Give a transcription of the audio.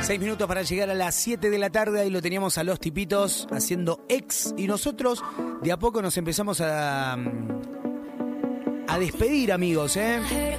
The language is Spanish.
6 minutos para llegar a las 7 de la tarde. Ahí lo teníamos a los tipitos haciendo ex. Y nosotros de a poco nos empezamos a despedir, amigos, ¿eh?